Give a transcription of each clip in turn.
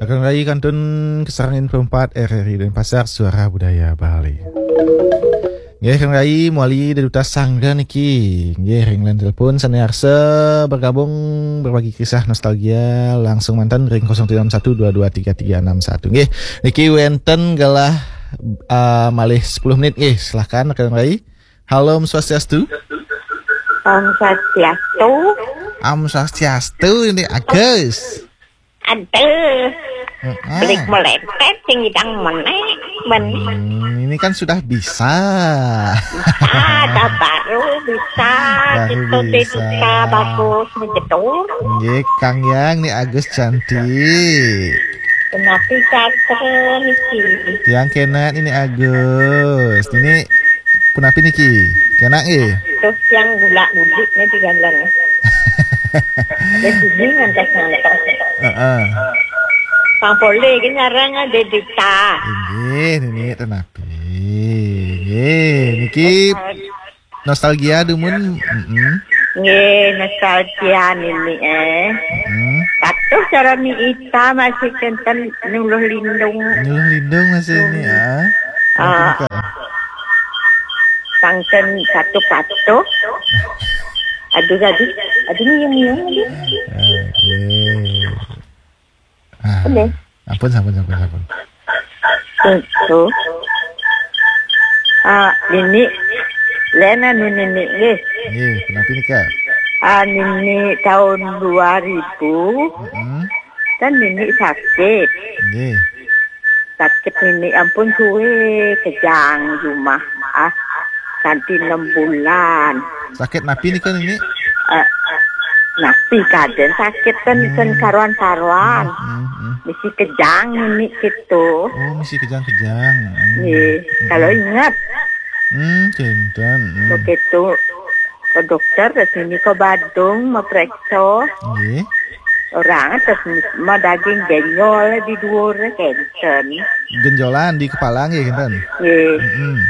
Akan Rai Kantun Kesarangin Perempat RRI Denpasar Suara Budaya Bali. Nggih Kang Rai muali dari Duta Sangga niki. Nggih ring telepon sanearsa bergabung berbagi kisah nostalgia langsung mantan ring 0361223361. Nggih niki wenten galah malih 10 menit nggih. Silahkan Kang Rai. Halo Om Swastiastu. Om Swastiastu. Om Swastiastu ini Agus. Aduh. Balik melepet tinggi-tang menek. Ini kan sudah bisa. Ada baru bisa. Baru bisa bagus menjetur. Nggih Kang Yang nih Agus cantik. Kenapa cakep niki? Yang kena ini Agus. Ini kenapa niki? Kena nggih? Terus yang gula-gulik nih digandang. Jadi bingung kan ngantos. Heeh. Pang boleh ki nyarang ada dita. Ini kenapa? Niki nostalgia dumun. Nggih, nostalgia ini Patuh cara mi ita masih kenten nuluh lindung. Nuluh lindung masih ini ya. Sangken satu patuh. Aduh miung Oke. Ampun. Itu. Ini Lena nini nggih. Nggih, kenapa nih Kak? Nini tahun 2000. Kan nini sakit. Nggih. Sakit nini ampun suwe kejang rumah. Ganti 6 bulan. Sakit napi nih kan ini? Napi kaden sakit kan karuan-karuan. Misi kejang ini gitu. Oh, misi kejang-kejang. Nih, kalau ingat. Cinten. Begitu ke dokter terus ini ke Badung mau periksa. Nggih. Orang terus mau daging genyol di dhuwur kenten. Genjolan di kepala nggih kinten. Nggih.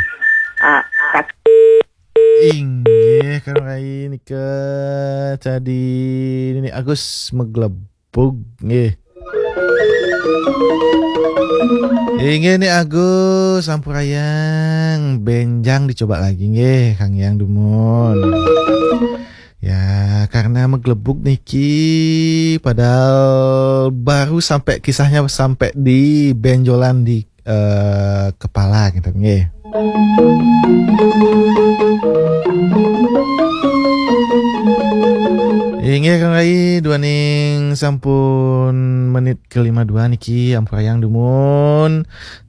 Inggih kan ini ke tadi ini Agus meglebug nggih. Inggih nih Agus sampurayang benjang dicoba lagi nggih Kang Yang Dumun. Ya karena meglebug niki padahal baru sampai kisahnya sampai di benjolan di kepala gitu nggih. Inggih Kang Rai dua ning sampun menit ke-52 niki ampurayang dumun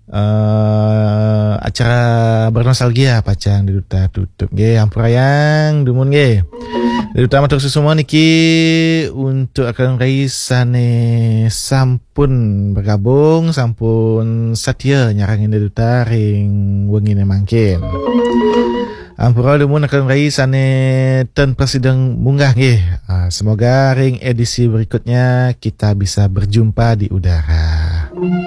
acara bernostalgia pacang di Duta tutup nggih ampurayang dumun nggih. Di Duta matur susuma niki untuk Kang Rai sane sampun bergabung sampun satya nyarangin di Duta ring wengine mangkin. Ampura dumun akan Rai sane ten presiden munggah nggih. Semoga ring edisi berikutnya kita bisa berjumpa di udara.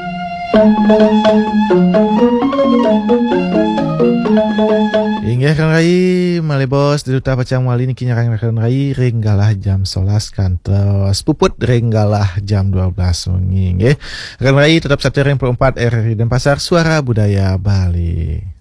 Inggih Kang Rai malebos di Duta Pacang Wali niki nyarang Kang Rai ring galah jam 11 kantos puput ring galah jam 12 wengi nggih. Kang Rai tetap setia ring 4 RRI Denpasar Suara Budaya Bali.